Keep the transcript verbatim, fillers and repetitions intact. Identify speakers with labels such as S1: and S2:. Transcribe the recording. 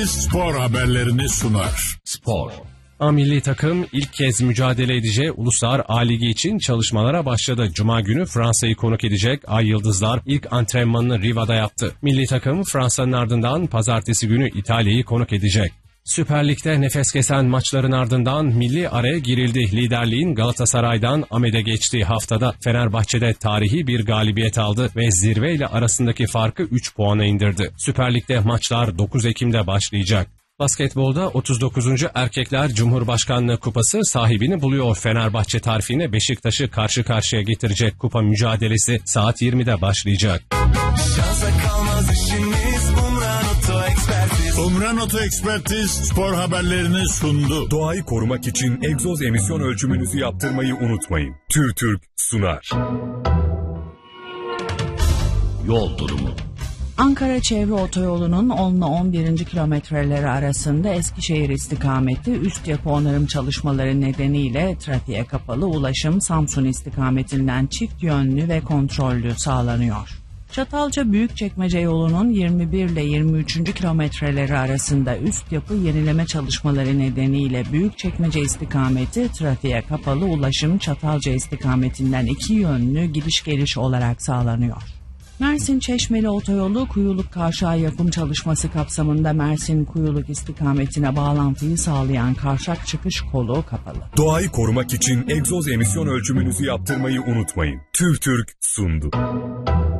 S1: Spor haberlerini sunar.
S2: Spor. A milli takım ilk kez mücadele edeceği Uluslar A Ligi için çalışmalara başladı. Cuma günü Fransa'yı konuk edecek Ay Yıldızlar ilk antrenmanını Riva'da yaptı. Milli takım Fransa'nın ardından pazartesi günü İtalya'yı konuk edecek. Süper Lig'de nefes kesen maçların ardından milli araya girildi. Liderliğin Galatasaray'dan Ahmet'e geçtiği haftada Fenerbahçe'de tarihi bir galibiyet aldı ve zirveyle arasındaki farkı üç puana indirdi. Süper Lig'de maçlar dokuz Ekim'de başlayacak. Basketbolda otuz dokuzuncu Erkekler Cumhurbaşkanlığı Kupası sahibini buluyor. Fenerbahçe tarifine Beşiktaş'ı karşı karşıya getirecek kupa mücadelesi saat yirmide başlayacak.
S3: Şansa kalmaz işimiz, Umran Oto Ekspertiz.
S1: Umran Oto Ekspertiz spor haberlerini sundu.
S4: Doğayı korumak için egzoz emisyon ölçümünüzü yaptırmayı unutmayın. TÜRTÜRK sunar.
S2: Yol durumu.
S5: Ankara Çevre Otoyolu'nun on ile on birinci kilometreleri arasında Eskişehir istikameti üst yapı onarım çalışmaları nedeniyle trafiğe kapalı ulaşım Samsun istikametinden çift yönlü ve kontrollü sağlanıyor. Çatalca Büyükçekmece yolunun yirmi bir ile yirmi üçüncü kilometreleri arasında üst yapı yenileme çalışmaları nedeniyle Büyükçekmece istikameti trafiğe kapalı ulaşım Çatalca istikametinden iki yönlü gidiş geliş olarak sağlanıyor. Mersin Çeşmeli Otoyolu Kuyuluk Kavşağı yapım çalışması kapsamında Mersin Kuyuluk istikametine bağlantıyı sağlayan kavşak çıkış kolu kapalı.
S4: Doğayı korumak için egzoz emisyon ölçümünüzü yaptırmayı unutmayın. TÜRTÜRK sundu.